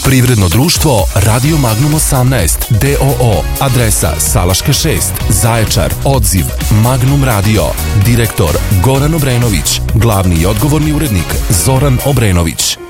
Privredno društvo Radio Magnum 18 d.o.o. Adresa Salaška 6, Zaječar. Odziv Magnum Radio. Direktor Goran Obrenović. Glavni i odgovorni urednik Zoran Obrenović.